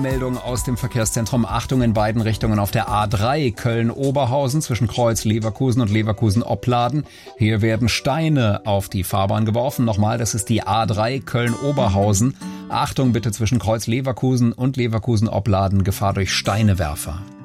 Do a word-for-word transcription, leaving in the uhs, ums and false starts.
Meldung aus dem Verkehrszentrum. Achtung in beiden Richtungen auf der A drei Köln-Oberhausen zwischen Kreuz Leverkusen und Leverkusen-Opladen. Hier werden Steine auf die Fahrbahn geworfen. Nochmal, das ist die A drei Köln-Oberhausen. Achtung bitte zwischen Kreuz Leverkusen und Leverkusen-Opladen, Gefahr durch Steinewerfer.